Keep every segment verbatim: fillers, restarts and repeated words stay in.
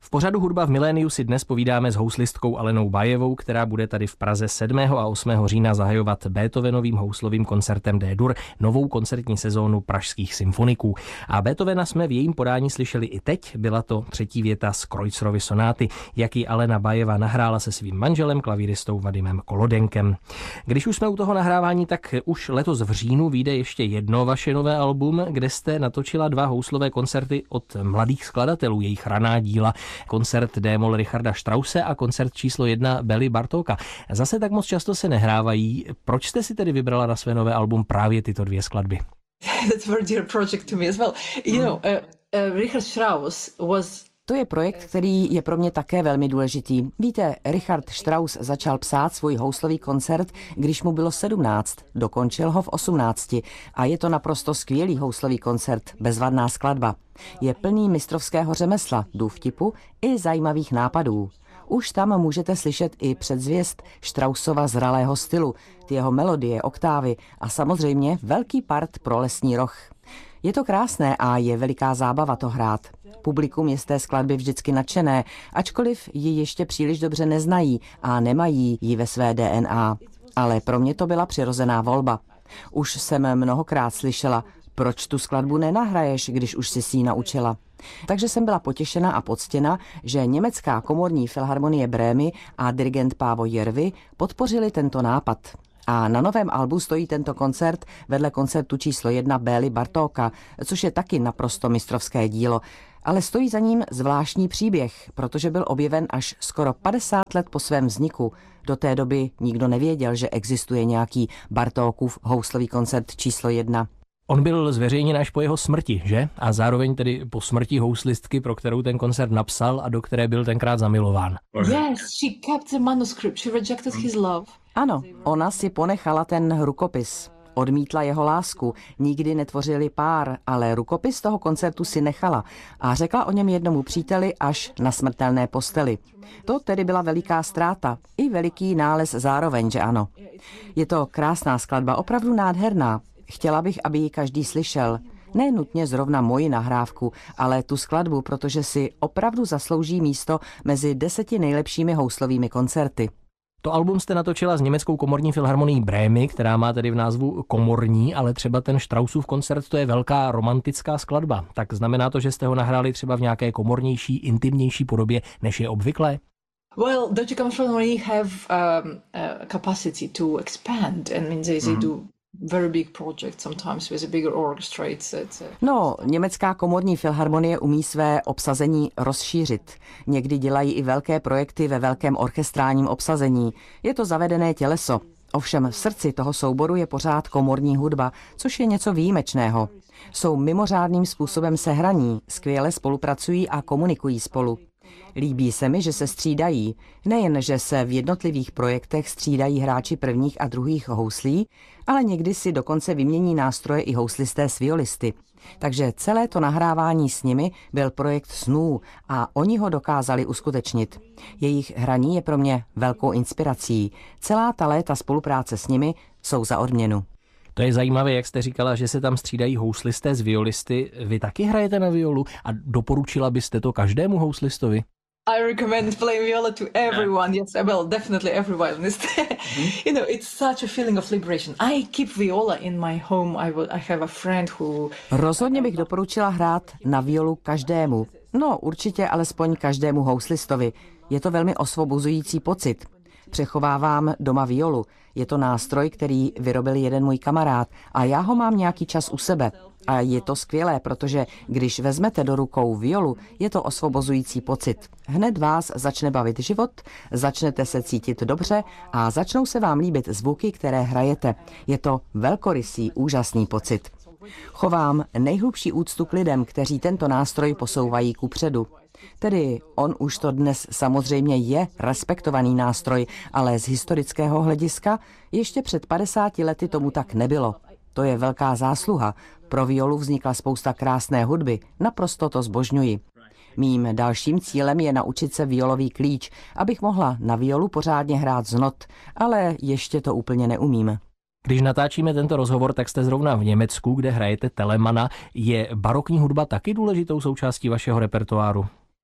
V pořadu Hudba v miléniu si dnes povídáme s houslistkou Alenou Bajevou, která bude tady v Praze sedmého a osmého října zahajovat Beethovenovým houslovým koncertem D-dur novou koncertní sezónu pražských symfoniků. A Beethovena jsme v jejím podání slyšeli i teď, byla to třetí věta z Kreutzerovy sonáty, jaký Alena Bajeva nahrála se svým manželem, klavíristou Vadimem Kolodenkem. Když už jsme u toho nahrávání, tak už letos v říjnu vyjde ještě jedno vaše nové album, kde jste natočila dva houslové koncerty od mladých skladatelů, jejich raná díla. Koncert D-moll Richarda Strausse a koncert číslo jedna Bély Bartóka. Zase tak moc často se nehrávají. Proč jste si tedy vybrala na své nové album právě tyto dvě skladby? That's a very dear project to me as well. You know, uh, uh, Richard Strauss was To je projekt, který je pro mě také velmi důležitý. Víte, Richard Strauss začal psát svůj houslový koncert, když mu bylo sedmnáct. Dokončil ho v osmnácti a je to naprosto skvělý houslový koncert, bezvadná skladba. Je plný mistrovského řemesla, důvtipu i zajímavých nápadů. Už tam můžete slyšet i předzvěst Straussova zralého stylu, ty jeho melodie, oktávy a samozřejmě velký part pro lesní roh. Je to krásné a je veliká zábava to hrát. Publikum je z té skladby vždycky nadšené, ačkoliv ji ještě příliš dobře neznají a nemají ji ve své D N A. Ale pro mě to byla přirozená volba. Už jsem mnohokrát slyšela, proč tu skladbu nenahraješ, když už jsi si ji naučila. Takže jsem byla potěšena a poctěna, že německá komorní filharmonie Brémy a dirigent Pávo Järvi podpořili tento nápad. A na novém albu stojí tento koncert vedle koncertu číslo jedna Bély Bartóka, což je taky naprosto mistrovské dílo. Ale stojí za ním zvláštní příběh, protože byl objeven až skoro padesát let po svém vzniku. Do té doby nikdo nevěděl, že existuje nějaký Bartókův houslový koncert číslo jedna. On byl zveřejněn až po jeho smrti, že? A zároveň tedy po smrti houslistky, pro kterou ten koncert napsal a do které byl tenkrát zamilován. Yes, she kept the manuscript. She rejected his love. Ano, ona si ponechala ten rukopis. Odmítla jeho lásku, nikdy netvořili pár, ale rukopis toho koncertu si nechala a řekla o něm jednomu příteli až na smrtelné posteli. To tedy byla veliká ztráta, i veliký nález zároveň, že ano. Je to krásná skladba, opravdu nádherná. Chtěla bych, aby ji každý slyšel. Ne nutně zrovna moji nahrávku, ale tu skladbu, protože si opravdu zaslouží místo mezi deseti nejlepšími houslovými koncerty. To album jste natočila s německou komorní filharmonií Brémy, která má tedy v názvu komorní, ale třeba ten Straussův koncert, to je velká romantická skladba. Tak znamená to, že jste ho nahráli třeba v nějaké komornější, intimnější podobě, než je obvyklé? Well, Deutsche Kammerphilharmonie have um, a capacity to expand, and means they, they do very big project sometimes with a bigger orchestra. It's, it's a... No, německá komorní filharmonie umí své obsazení rozšířit. Někdy dělají i velké projekty ve velkém orchestrálním obsazení. Je to zavedené těleso. Ovšem v srdci toho souboru je pořád komorní hudba, což je něco výjimečného. Jsou mimořádným způsobem sehraní, skvěle spolupracují a komunikují spolu. Líbí se mi, že se střídají. Nejen, že se v jednotlivých projektech střídají hráči prvních a druhých houslí, ale někdy si dokonce vymění nástroje i houslisté s violisty. Takže celé to nahrávání s nimi byl projekt snů a oni ho dokázali uskutečnit. Jejich hraní je pro mě velkou inspirací. Celá ta léta spolupráce s nimi jsou za odměnu. To je zajímavé, jak jste říkala, že se tam střídají houslisté s violisty. Vy taky hrajete na violu a doporučila byste to každému houslistovi? I recommend playing viola to everyone. Yes, well, definitely every violinist. Mm-hmm. You know, it's such a feeling of liberation. I keep viola in my home. I will, I have a friend who... Rozhodně bych doporučila hrát na violu každému. No, určitě alespoň každému houslistovi. Je to velmi osvobozující pocit. Přechovávám doma violu. Je to nástroj, který vyrobil jeden můj kamarád a já ho mám nějaký čas u sebe. A je to skvělé, protože když vezmete do rukou violu, je to osvobozující pocit. Hned vás začne bavit život, začnete se cítit dobře a začnou se vám líbit zvuky, které hrajete. Je to velkorysý, úžasný pocit. Chovám nejhlubší úctu k lidem, kteří tento nástroj posouvají kupředu. Tedy on už to dnes samozřejmě je respektovaný nástroj, ale z historického hlediska ještě před padesáti lety tomu tak nebylo. To je velká zásluha. Pro violu vznikla spousta krásné hudby. Naprosto to zbožňuji. Mým dalším cílem je naučit se violový klíč, abych mohla na violu pořádně hrát z not, ale ještě to úplně neumím. Když natáčíme tento rozhovor, tak jste zrovna v Německu, kde hrajete Telemana. Je barokní hudba taky důležitou součástí vašeho repertoáru?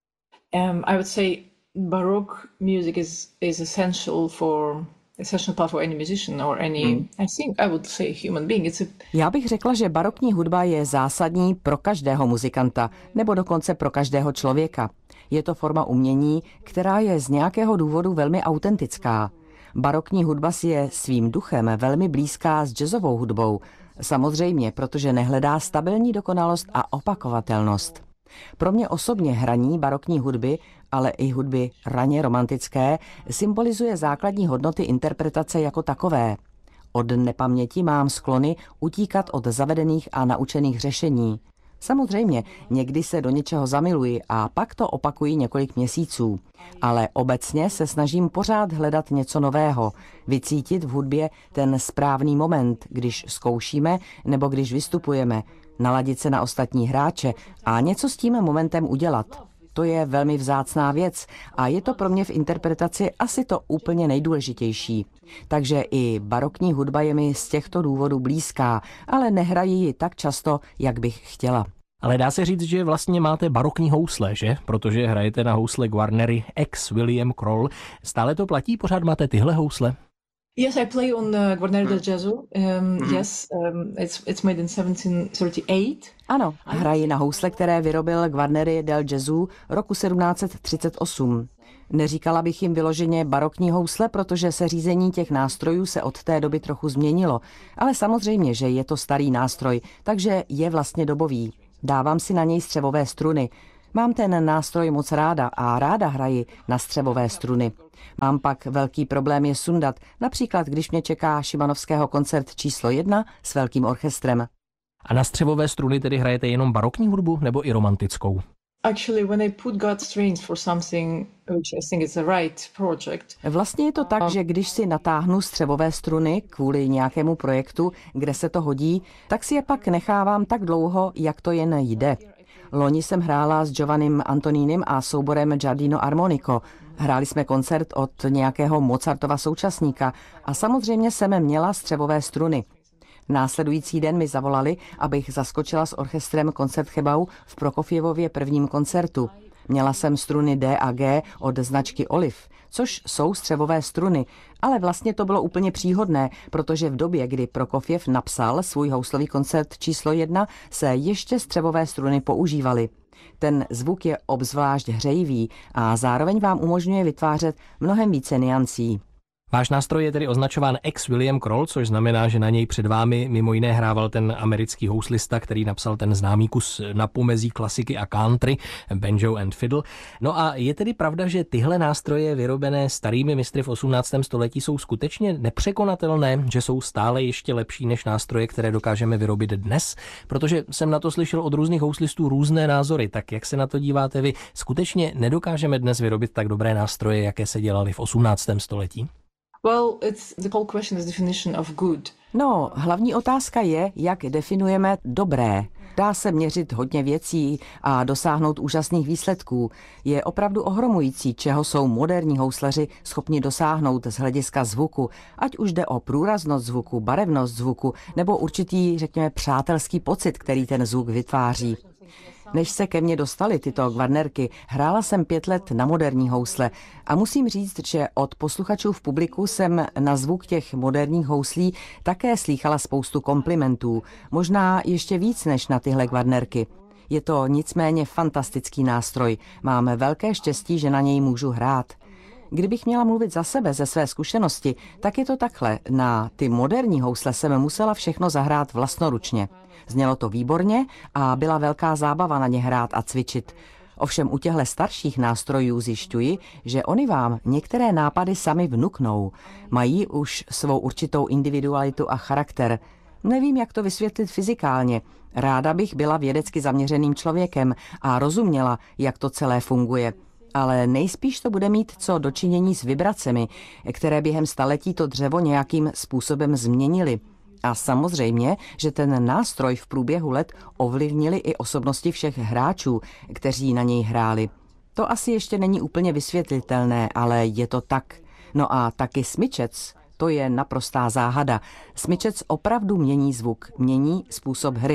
Um, I would say Baroque music is, is essential for essential part for any musician or any, hmm. I think I would say human being. It's a... Já bych řekla, že barokní hudba je zásadní pro každého muzikanta, nebo dokonce pro každého člověka. Je to forma umění, která je z nějakého důvodu velmi autentická. Barokní hudba si je svým duchem velmi blízká s jazzovou hudbou. Samozřejmě, protože nehledá stabilní dokonalost a opakovatelnost. Pro mě osobně hraní barokní hudby, ale i hudby raně romantické, symbolizuje základní hodnoty interpretace jako takové. Od nepaměti mám sklony utíkat od zavedených a naučených řešení. Samozřejmě, někdy se do něčeho zamiluji a pak to opakuji několik měsíců. Ale obecně se snažím pořád hledat něco nového, vycítit v hudbě ten správný moment, když zkoušíme nebo když vystupujeme, naladit se na ostatní hráče a něco s tím momentem udělat. To je velmi vzácná věc a je to pro mě v interpretaci asi to úplně nejdůležitější. Takže i barokní hudba je mi z těchto důvodů blízká, ale nehraji ji tak často, jak bych chtěla. Ale dá se říct, že vlastně máte barokní housle, že? Protože hrajete na housle Guarnery ex William Kroll. Stále to platí? Pořád máte tyhle housle? Yes, I play on uh, Guarneri del Jazzu. Um, mm-hmm. Yes, um, it's it's made in seventeen thirty-eight. Ano, hraji na housle, které vyrobil Guarneri del Jazzu roku sedmnáct třicet osm. Neříkala bych jim vyloženě barokní housle, protože se řízení těch nástrojů se od té doby trochu změnilo. Ale samozřejmě, že je to starý nástroj, takže je vlastně dobový. Dávám si na něj střevové struny. Mám ten nástroj moc ráda a ráda hraji na střevové struny. Mám pak velký problém je sundat, například když mě čeká Šimanovského koncert číslo jedna s velkým orchestrem. A na střevové struny tedy hrajete jenom barokní hudbu nebo i romantickou? Actually, when I put God strings for something which I think is the right project. Vlastně je to tak, že když si natáhnu střevové struny kvůli nějakému projektu, kde se to hodí, tak si je pak nechávám tak dlouho, jak to jen jde. Loni jsem hrála s Giovannim Antoninem a souborem Giardino Armonico. Hráli jsme koncert od nějakého Mozartova současníka a samozřejmě jsem měla střevové struny. Následující den mi zavolali, abych zaskočila s orchestrem Koncertgebouw v Prokofjevově prvním koncertu. Měla jsem struny D a G od značky Olive, což jsou střevové struny, ale vlastně to bylo úplně příhodné, protože v době, kdy Prokofjev napsal svůj houslový koncert číslo jedna, se ještě střevové struny používaly. Ten zvuk je obzvlášť hřejivý a zároveň vám umožňuje vytvářet mnohem více niancí. Váš nástroj je tedy označován ex William Kroll, což znamená, že na něj před vámi mimo jiné hrával ten americký houslista, který napsal ten známý kus na pomezí klasiky a country, Banjo and Fiddle. No a je tedy pravda, že tyhle nástroje vyrobené starými mistry v osmnáctém století jsou skutečně nepřekonatelné, že jsou stále ještě lepší než nástroje, které dokážeme vyrobit dnes? Protože jsem na to slyšel od různých houslistů různé názory, tak jak se na to díváte vy? Skutečně nedokážeme dnes vyrobit tak dobré nástroje, jaké se dělaly v osmnáctém století? Well, it's the whole question is definition of good. No, hlavní otázka je, jak definujeme dobré. Dá se měřit hodně věcí a dosáhnout úžasných výsledků. Je opravdu ohromující, čeho jsou moderní houslaři schopni dosáhnout z hlediska zvuku, ať už jde o průraznost zvuku, barevnost zvuku nebo určitý, řekněme, přátelský pocit, který ten zvuk vytváří. Než se ke mně dostaly tyto Guarnerky, hrála jsem pět let na moderní housle a musím říct, že od posluchačů v publiku jsem na zvuk těch moderních houslí také slýchala spoustu komplimentů, možná ještě víc než na tyhle Guarnerky. Je to nicméně fantastický nástroj, máme velké štěstí, že na něj můžu hrát. Kdybych měla mluvit za sebe, ze své zkušenosti, tak je to takhle. Na ty moderní housle jsem musela všechno zahrát vlastnoručně. Znělo to výborně a byla velká zábava na ně hrát a cvičit. Ovšem u těchto starších nástrojů zjišťuji, že oni vám některé nápady sami vnuknou. Mají už svou určitou individualitu a charakter. Nevím, jak to vysvětlit fyzikálně. Ráda bych byla vědecky zaměřeným člověkem a rozuměla, jak to celé funguje. Ale nejspíš to bude mít co dočinění s vibracemi, které během staletí to dřevo nějakým způsobem změnily. A samozřejmě, že ten nástroj v průběhu let ovlivnili i osobnosti všech hráčů, kteří na něj hráli. To asi ještě není úplně vysvětlitelné, ale je to tak. No a taky smyčec, to je naprostá záhada. Smyčec opravdu mění zvuk, mění způsob hry.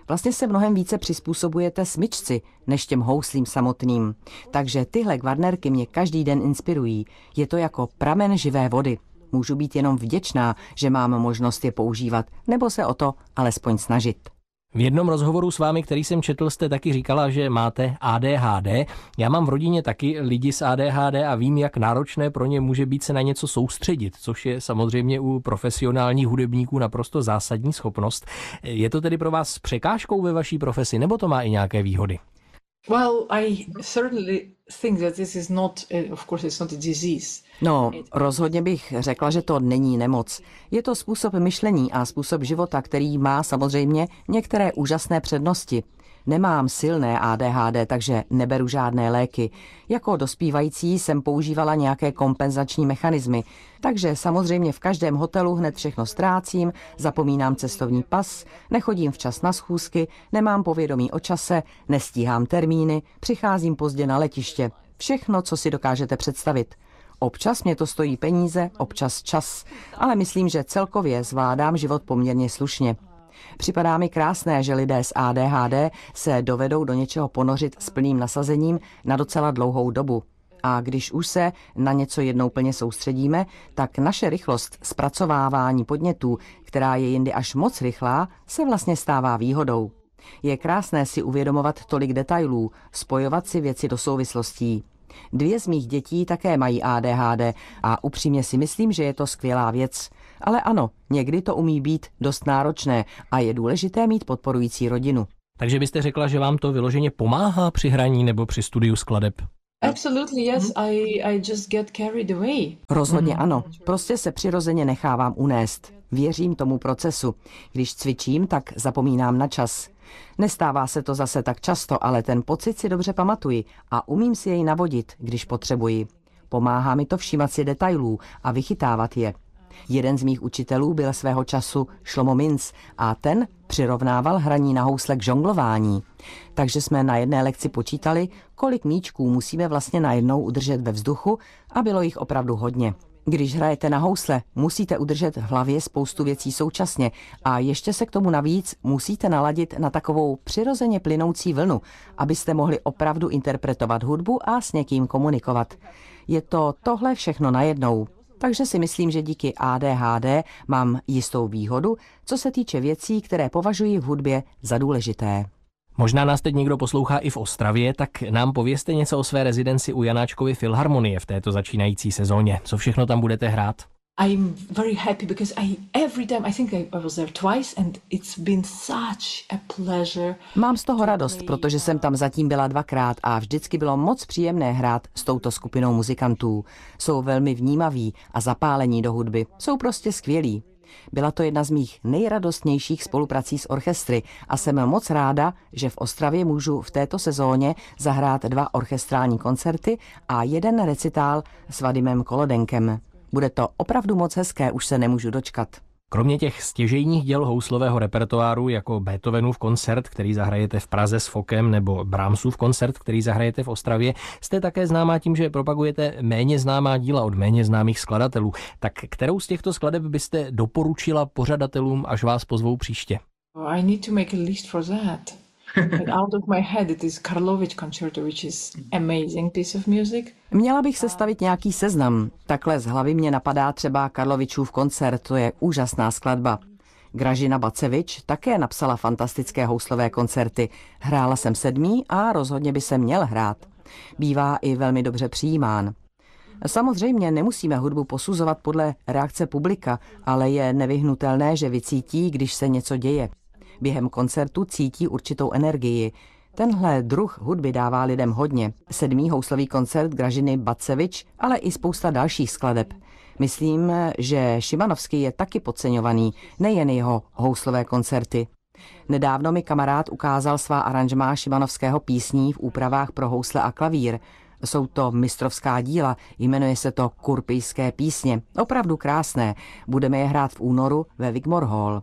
Vlastně se mnohem více přizpůsobujete smyčci, než těm houslím samotným. Takže tyhle gvarnerky mě každý den inspirují. Je to jako pramen živé vody. Můžu být jenom vděčná, že mám možnost je používat, nebo se o to alespoň snažit. V jednom rozhovoru s vámi, který jsem četl, jste taky říkala, že máte A D H D. Já mám v rodině taky lidi s A D H D a vím, jak náročné pro ně může být se na něco soustředit, což je samozřejmě u profesionálních hudebníků naprosto zásadní schopnost. Je to tedy pro vás překážkou ve vaší profesi, nebo to má i nějaké výhody? Well, I certainly think that this is not, of course, it's not a disease. No, rozhodně bych řekla, že to není nemoc. Je to způsob myšlení a způsob života, který má samozřejmě některé úžasné přednosti. Nemám silné A D H D, takže neberu žádné léky. Jako dospívající jsem používala nějaké kompenzační mechanismy, takže samozřejmě v každém hotelu hned všechno ztrácím, zapomínám cestovní pas, nechodím včas na schůzky, nemám povědomí o čase, nestíhám termíny, přicházím pozdě na letiště. Všechno, co si dokážete představit. Občas mě to stojí peníze, občas čas, ale myslím, že celkově zvládám život poměrně slušně. Připadá mi krásné, že lidé s A D H D se dovedou do něčeho ponořit s plným nasazením na docela dlouhou dobu. A když už se na něco jednou plně soustředíme, tak naše rychlost zpracovávání podnětů, která je jindy až moc rychlá, se vlastně stává výhodou. Je krásné si uvědomovat tolik detailů, spojovat si věci do souvislostí. Dvě z mých dětí také mají A D H D a upřímně si myslím, že je to skvělá věc. Ale ano, někdy to umí být dost náročné a je důležité mít podporující rodinu. Takže byste řekla, že vám to vyloženě pomáhá při hraní nebo při studiu skladeb? Absolutely, yes. I, I just get carried away. Rozhodně ano. Prostě se přirozeně nechávám unést. Věřím tomu procesu. Když cvičím, tak zapomínám na čas. Nestává se to zase tak často, ale ten pocit si dobře pamatuji a umím si jej navodit, když potřebuji. Pomáhá mi to všímat si detailů a vychytávat je. Jeden z mých učitelů byl svého času Šlomo Minc a ten přirovnával hraní na housle k žonglování. Takže jsme na jedné lekci počítali, kolik míčků musíme vlastně najednou udržet ve vzduchu a bylo jich opravdu hodně. Když hrajete na housle, musíte udržet v hlavě spoustu věcí současně a ještě se k tomu navíc musíte naladit na takovou přirozeně plynoucí vlnu, abyste mohli opravdu interpretovat hudbu a s někým komunikovat. Je to tohle všechno najednou. Takže si myslím, že díky A D H D mám jistou výhodu, co se týče věcí, které považuji v hudbě za důležité. Možná nás teď někdo poslouchá i v Ostravě, tak nám povězte něco o své rezidenci u Janáčkovy filharmonie v této začínající sezóně. Co všechno tam budete hrát? I'm very happy because I every time I think I, I was there twice and it's been such a pleasure. Mám z toho radost, protože jsem tam zatím byla dvakrát a vždycky bylo moc příjemné hrát s touto skupinou muzikantů. Jsou velmi vnímaví a zapálení do hudby. Jsou prostě skvělí. Byla to jedna z mých nejradostnějších spoluprací s orchestry a jsem moc ráda, že v Ostravě můžu v této sezóně zahrát dva orchestrální koncerty a jeden recitál s Vadimem Kolodenkem. Bude to opravdu moc hezké, už se nemůžu dočkat. Kromě těch stěžejních děl houslového repertoáru jako Beethovenův koncert, který zahrajete v Praze s Fokem, nebo Brahmsův koncert, který zahrajete v Ostravě, jste také známá tím, že propagujete méně známá díla od méně známých skladatelů. Tak kterou z těchto skladeb byste doporučila pořadatelům, až vás pozvou příště? I need to make a list for that. But out of my head it is Karlovič Concerto, which is amazing piece of music. Měla bych sestavit nějaký seznam. Takhle z hlavy mě napadá třeba Karlovičův koncert, to je úžasná skladba. Gražina Bacevič také napsala fantastické houslové koncerty. Hrála jsem sedmý a rozhodně by se měl hrát. Bývá i velmi dobře přijímán. Samozřejmě nemusíme hudbu posuzovat podle reakce publika, ale je nevyhnutelné, že vycítí, když se něco děje. Během koncertu cítí určitou energii. Tenhle druh hudby dává lidem hodně. Sedmý houslový koncert Gražiny Bacevič, ale i spousta dalších skladeb. Myslím, že Šimanovský je taky podceňovaný, nejen jeho houslové koncerty. Nedávno mi kamarád ukázal svá aranžmá šimanovského písní v úpravách pro housle a klavír. Jsou to mistrovská díla, jmenuje se to Kurpijské písně. Opravdu krásné. Budeme je hrát v únoru ve Wigmore Hall.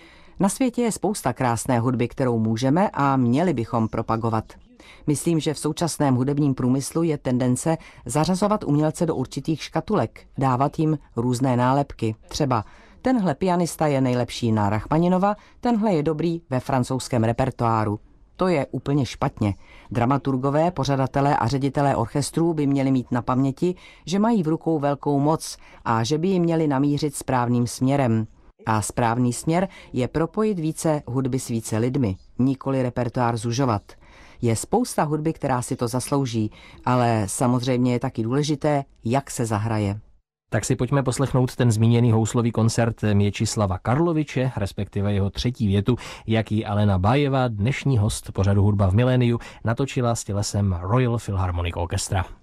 Na světě je spousta krásné hudby, kterou můžeme a měli bychom propagovat. Myslím, že v současném hudebním průmyslu je tendence zařazovat umělce do určitých škatulek, dávat jim různé nálepky. Třeba Tenhle pianista je nejlepší na Rachmaninova, tenhle je dobrý ve francouzském repertoáru. To je úplně špatně. Dramaturgové, pořadatelé a ředitelé orchestrů by měli mít na paměti, že mají v rukou velkou moc a že by ji měli namířit správným směrem. A správný směr je propojit více hudby s více lidmi, nikoli repertoár zužovat. Je spousta hudby, která si to zaslouží, ale samozřejmě je taky důležité, jak se zahraje. Tak si pojďme poslechnout ten zmíněný houslový koncert Měčislava Karloviče, respektive jeho třetí větu, jak ji Alena Bájevá, dnešní host pořadu Hudba v miléniu, natočila s tělesem Royal Philharmonic Orchestra.